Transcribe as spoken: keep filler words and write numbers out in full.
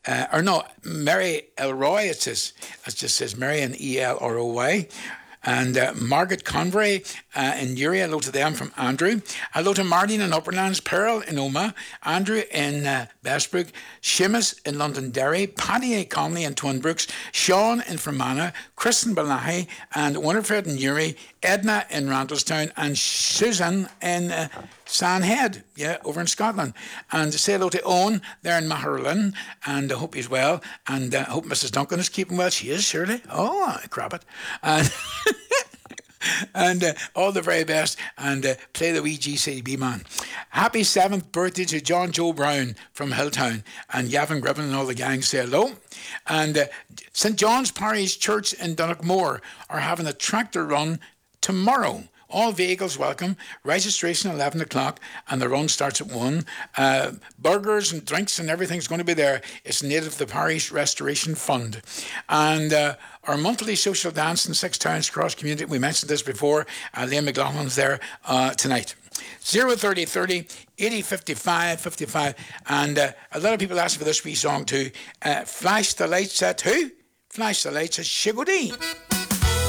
uh, or no, Mary Elroy, it says, it just says Mary and E L R O Y. And uh, Margaret Convery uh, in Newry, hello to them from Andrew. Hello to Martin in Upperlands, Pearl in Oma, Andrew in uh, Bestbrook, Seamus in Londonderry, Paddy A. Conley in Twinbrooks, Sean in Fermanagh, Kristen Balahi and Winifred in Newry, Edna in Randallstown, and Susan in uh, Sandhead, yeah, over in Scotland. And say hello to Owen there in Maherlin, and I hope he's well, and I uh, hope Missus Duncan is keeping well. She is, surely. Oh, crap it. And and uh, all the very best, and uh, play the wee G C B man. Happy seventh birthday to John Joe Brown from Hilltown, and Gavin Gribbon and all the gang say hello. And uh, Saint John's Parish Church in Donegal are having a tractor run tomorrow. All vehicles welcome. Registration eleven o'clock, and the run starts at one. Uh, burgers and drinks and everything's going to be there. It's native to the Parish Restoration Fund. And uh, our monthly social dance in six towns across community, we mentioned this before. Uh, Liam McLaughlin's there uh, tonight. zero thirty thirty, eighty fifty-five fifty-five. And uh, a lot of people ask for this wee song too. Uh, Flash the lights at who? Flash the lights at Shigody.